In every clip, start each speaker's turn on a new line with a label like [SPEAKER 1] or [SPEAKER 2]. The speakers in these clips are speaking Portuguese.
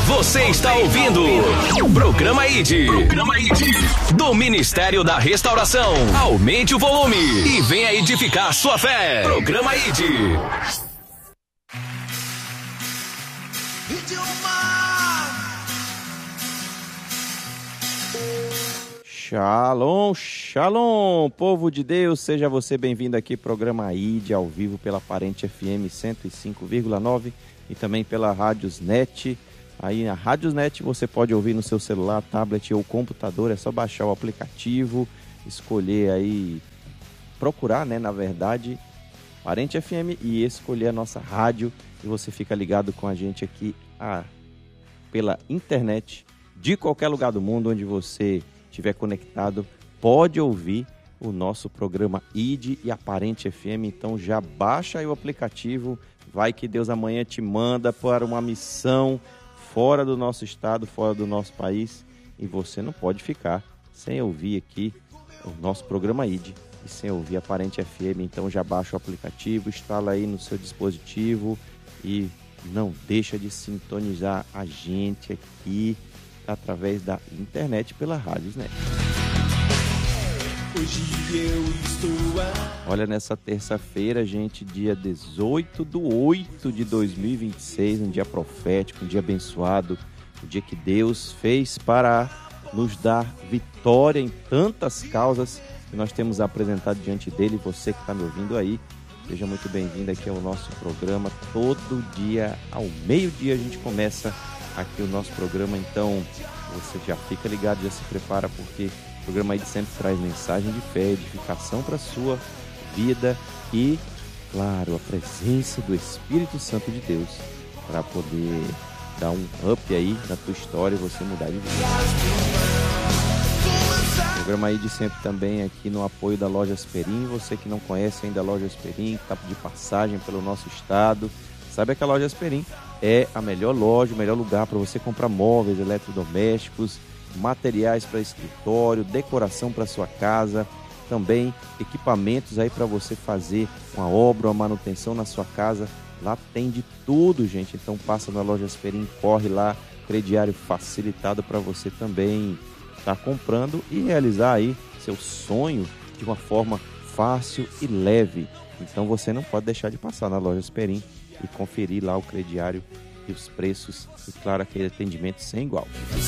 [SPEAKER 1] Você está ouvindo Programa ID. Do Ministério da Restauração. Aumente o volume e venha edificar sua fé. Programa ID.
[SPEAKER 2] Shalom, shalom, povo de Deus, seja você bem-vindo aqui, programa ID, ao vivo pela Parente FM 105,9 e também pela Radiosnet. Aí na Radiosnet você pode ouvir no seu celular, tablet ou computador, é só baixar o aplicativo, escolher aí, procurar, né, na verdade, Parente FM e escolher a nossa rádio e você fica ligado com a gente aqui pela internet, de qualquer lugar do mundo onde você estiver conectado, pode ouvir o nosso programa ID e a Parente FM. Então já baixa aí o aplicativo, vai que Deus amanhã te manda para uma missão fora do nosso estado, fora do nosso país, e você não pode ficar sem ouvir aqui o nosso programa ID e sem ouvir a Parente FM. Então já baixa o aplicativo, instala aí no seu dispositivo e não deixa de sintonizar a gente aqui através da internet pela Radiosnet. Olha, nessa terça-feira, gente, dia 18/8/2026, um dia profético, um dia abençoado, um dia que Deus fez para nos dar vitória em tantas causas que nós temos apresentado diante dele. Você que está me ouvindo aí, seja muito bem-vindo aqui ao nosso programa. Todo dia, ao meio-dia, a gente começa aqui o nosso programa, então você já fica ligado, já se prepara, porque o programa aí sempre traz mensagem de fé, edificação para a sua vida e, claro, a presença do Espírito Santo de Deus para poder dar um up aí na tua história e você mudar de vida. O programa aí de sempre também aqui no apoio da Loja Asperim. Você que não conhece ainda a Loja Asperim, que está de passagem pelo nosso estado, sabe que a Loja Asperim é a melhor loja, o melhor lugar para você comprar móveis, eletrodomésticos, materiais para escritório, decoração para sua casa, também equipamentos aí para você fazer uma obra, uma manutenção na sua casa. Lá tem de tudo, gente. Então passa na Loja Asperim, corre lá, crediário facilitado para você também estar comprando e realizar aí seu sonho de uma forma fácil e leve. Então você não pode deixar de passar na Loja Asperim e conferir lá o crediário e os preços e, claro, aquele atendimento sem igual.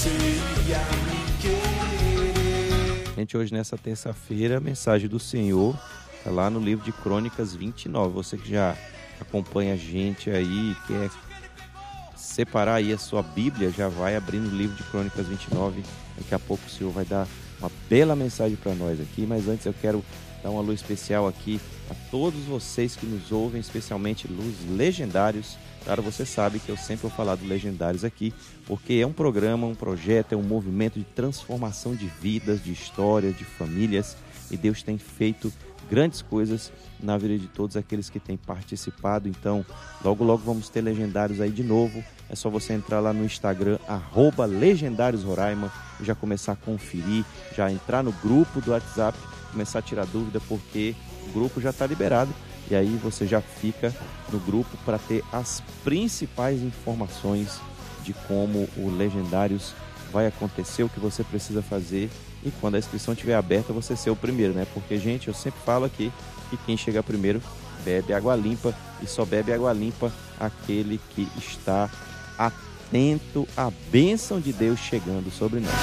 [SPEAKER 2] Gente, hoje nessa terça-feira, a mensagem do Senhor está lá no livro de Crônicas 29. Você que já acompanha a gente aí, quer separar aí a sua Bíblia, já vai abrindo o livro de Crônicas 29. Daqui a pouco o Senhor vai dar uma bela mensagem para nós aqui, mas antes eu quero dar uma luz especial aqui a todos vocês que nos ouvem, especialmente luz legendários. Claro, você sabe que eu sempre vou falar do Legendários aqui, porque é um programa, um projeto, é um movimento de transformação de vidas, de histórias, de famílias, e Deus tem feito grandes coisas na vida de todos aqueles que têm participado. Então, logo logo vamos ter Legendários aí de novo. É só você entrar lá no Instagram, @LegendáriosRoraima, e já começar a conferir, já entrar no grupo do WhatsApp, começar a tirar dúvida, porque o grupo já está liberado. E aí você já fica no grupo para ter as principais informações de como o Legendários vai acontecer, o que você precisa fazer. E quando a inscrição estiver aberta, você ser o primeiro, né? Porque, gente, eu sempre falo aqui que quem chega primeiro bebe água limpa, e só bebe água limpa aquele que está atento à bênção de Deus chegando sobre nós.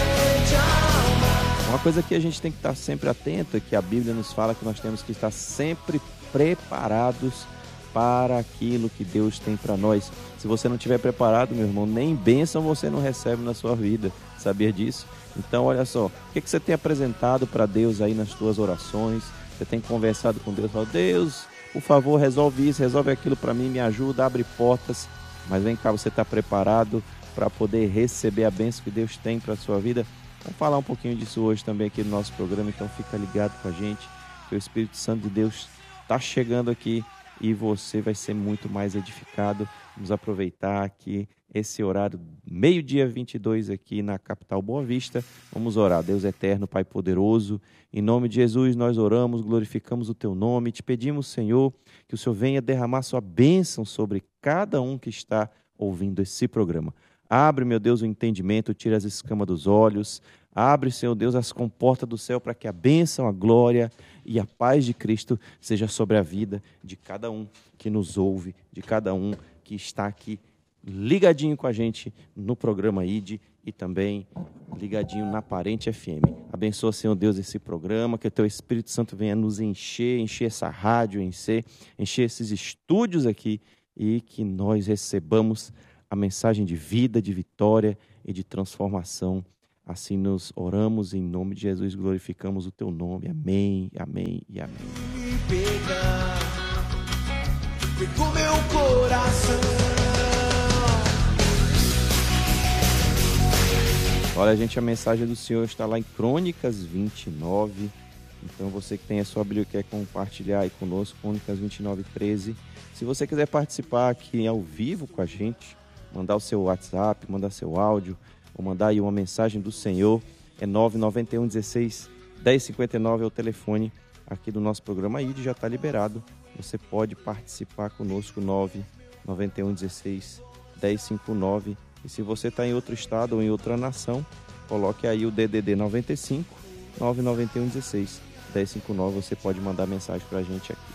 [SPEAKER 2] Uma coisa que a gente tem que estar sempre atento é que a Bíblia nos fala que nós temos que estar sempre preparados para aquilo que Deus tem para nós. Se você não estiver preparado, meu irmão, nem bênção você não recebe na sua vida. Sabia disso? Então, olha só, o que você tem apresentado para Deus aí nas suas orações? Você tem conversado com Deus, fala: Deus, por favor, resolve isso, resolve aquilo para mim, me ajuda, abre portas. Mas vem cá, você está preparado para poder receber a bênção que Deus tem para a sua vida? Vamos falar um pouquinho disso hoje também aqui no nosso programa, então fica ligado com a gente, que o Espírito Santo de Deus está chegando aqui e você vai ser muito mais edificado. Vamos aproveitar aqui esse horário, meio-dia 22 aqui na capital Boa Vista. Vamos orar. Deus eterno, Pai poderoso, em nome de Jesus nós oramos, glorificamos o Teu nome, te pedimos, Senhor, que o Senhor venha derramar Sua bênção sobre cada um que está ouvindo esse programa. Abre, meu Deus, o entendimento, tira as escamas dos olhos. Abre, Senhor Deus, as comportas do céu para que a bênção, a glória e a paz de Cristo seja sobre a vida de cada um que nos ouve, de cada um que está aqui ligadinho com a gente no programa ID e também ligadinho na Parente FM. Abençoa, Senhor Deus, esse programa, que o Teu Espírito Santo venha nos encher essa rádio, encher esses estúdios aqui e que nós recebamos a mensagem de vida, de vitória e de transformação. Assim nos oramos em nome de Jesus, glorificamos o Teu nome. Amém, amém e amém.
[SPEAKER 3] Pegou meu coração.
[SPEAKER 2] Olha, gente, a mensagem do Senhor está lá em Crônicas 29. Então, você que tem a sua Bíblia e quer compartilhar aí conosco, Crônicas 29, 13. Se você quiser participar aqui ao vivo com a gente, mandar o seu WhatsApp, mandar seu áudio, ou mandar aí uma mensagem do Senhor, é 991 16 1059 é o telefone aqui do nosso programa ID, já está liberado. Você pode participar conosco, 991 16 1059. E se você está em outro estado ou em outra nação, coloque aí o DDD 95 991 16 1059. Você pode mandar mensagem para a gente aqui.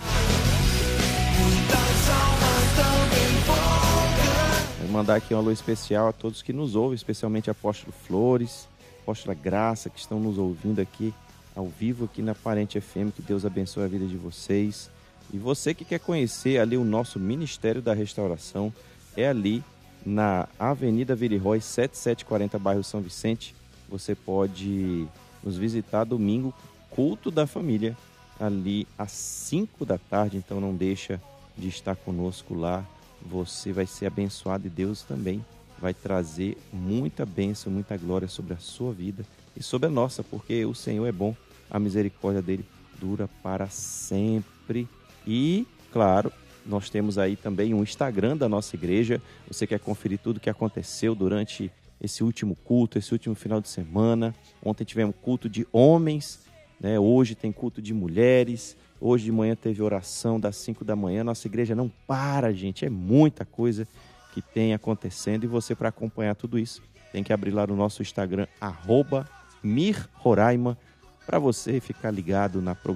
[SPEAKER 2] Vou mandar aqui um alô especial a todos que nos ouvem, especialmente a Apóstolo Flores, Apóstola Graça, que estão nos ouvindo aqui ao vivo aqui na Parente FM. Que Deus abençoe a vida de vocês. E você que quer conhecer ali o nosso Ministério da Restauração, é ali na Avenida Virirói, 7740, bairro São Vicente. Você pode nos visitar domingo, culto da família, ali às 5 da tarde. Então não deixa de estar conosco lá. Você vai ser abençoado e Deus também vai trazer muita bênção, muita glória sobre a sua vida e sobre a nossa, porque o Senhor é bom, a misericórdia dele dura para sempre. E, claro, nós temos aí também um Instagram da nossa igreja. Você quer conferir tudo o que aconteceu durante esse último culto, esse último final de semana. Ontem tivemos culto de homens, né? Hoje tem culto de mulheres. Hoje de manhã teve oração das 5 da manhã. Nossa igreja não para, gente. É muita coisa que tem acontecendo. E você, para acompanhar tudo isso, tem que abrir lá no nosso Instagram, @mirroraima, para você ficar ligado na programação